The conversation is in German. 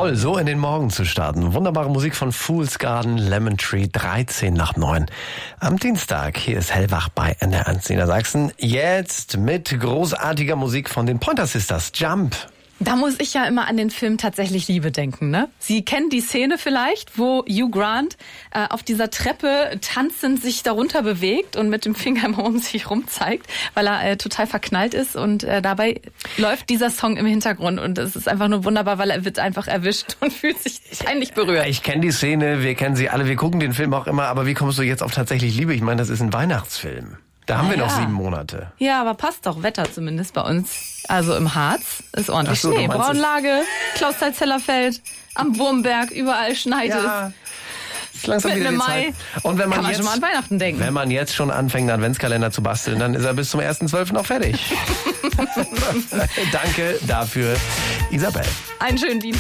Toll, so in den Morgen zu starten. Wunderbare Musik von Fool's Garden, Lemon Tree, 9:13. Am Dienstag, hier ist Hellwach bei NDR1 Niedersachsen. Jetzt mit großartiger Musik von den Pointer Sisters, Jump. Da muss ich ja immer an den Film Tatsächlich Liebe denken, ne? Sie kennen die Szene vielleicht, wo Hugh Grant auf dieser Treppe tanzend sich darunter bewegt und mit dem Finger immer um sich rum zeigt, weil er total verknallt ist und dabei läuft dieser Song im Hintergrund und es ist einfach nur wunderbar, weil er wird einfach erwischt und fühlt sich peinlich berührt. Ich kenne die Szene, wir kennen sie alle, wir gucken den Film auch immer, aber wie kommst du jetzt auf Tatsächlich Liebe? Ich meine, das ist ein Weihnachtsfilm. Da haben wir noch 7 Monate. Ja, aber passt doch, Wetter zumindest bei uns. Also im Harz ist ordentlich Ach so, Schnee. Braunlage, Klausthal-Zellerfeld, am Wurmberg, überall schneit es. Ist langsam wieder die Zeit. Und wenn man kann man jetzt schon mal an Weihnachten denken. Wenn man jetzt schon anfängt, einen Adventskalender zu basteln, dann ist er bis zum 1.12. auch fertig. Danke dafür, Isabel. Einen schönen Dienstag.